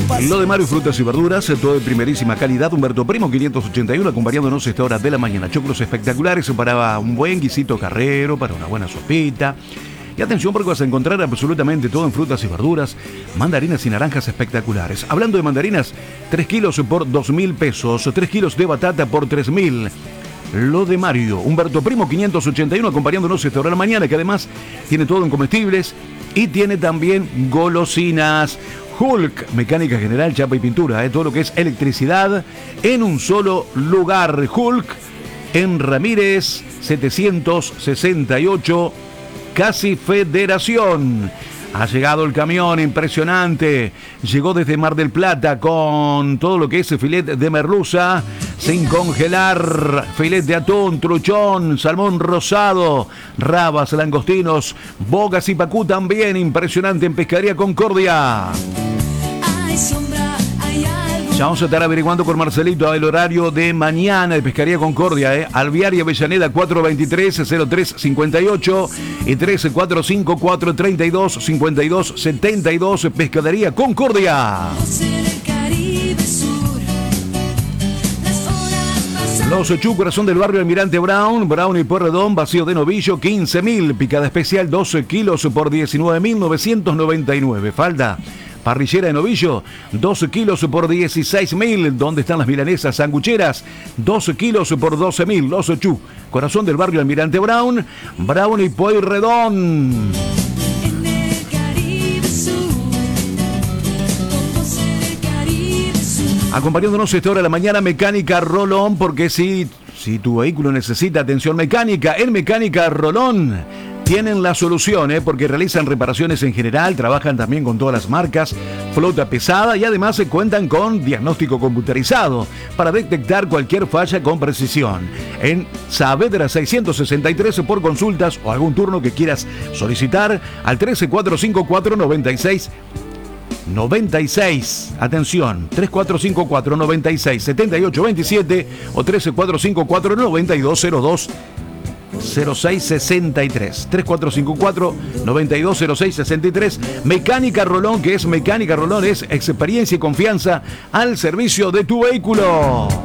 Lo de Mario Frutas y Verduras, todo de primerísima calidad. Humberto Primo 581, acompañándonos a esta hora de la mañana. Choclos espectaculares para un buen guisito carrero, para una buena sopita. Y atención, porque vas a encontrar absolutamente todo en frutas y verduras. Mandarinas y naranjas espectaculares. Hablando de mandarinas, 3 kilos por 2.000 pesos. 3 kilos de batata por 3.000. Lo de Mario, Humberto Primo 581, acompañándonos a esta hora de la mañana, que además tiene todo en comestibles y tiene también golosinas. Hulk, mecánica general, chapa y pintura, todo lo que es electricidad en un solo lugar. Hulk en Ramírez 768, casi Federación. Ha llegado el camión impresionante. Llegó desde Mar del Plata con todo lo que es filet de merluza sin congelar, filet de atún, truchón, salmón rosado, rabas, langostinos, bogas y pacú también. Impresionante en Pescadería Concordia. Ya vamos a estar averiguando con Marcelito el horario de mañana de Pescadería Concordia, Alvear y Avellaneda 423-0358 y 1345-432-5272, Pescadería Concordia. Los Chu, corazón del barrio Almirante Brown, Brown y Pueyrredón, vacío de novillo, 15.000, picada especial 12 kilos por 19.999, falda parrillera de novillo, 12 kilos por 16.000. ¿Dónde están las milanesas sangucheras? 12 kilos por 12.000. Los Chu, corazón del barrio Almirante Brown, Brown y Pueyrredón. Acompañándonos esta hora de la mañana, Mecánica Rolón, porque si tu vehículo necesita atención mecánica, en Mecánica Rolón tienen la solución, porque realizan reparaciones en general, trabajan también con todas las marcas, flota pesada y además se cuentan con diagnóstico computarizado para detectar cualquier falla con precisión. En Saavedra 663 por consultas o algún turno que quieras solicitar al 1345496. Atención, 3454-96-7827 o 13454-9202 0663 3454-920663. Mecánica Rolón, que es Mecánica Rolón, es experiencia y confianza al servicio de tu vehículo.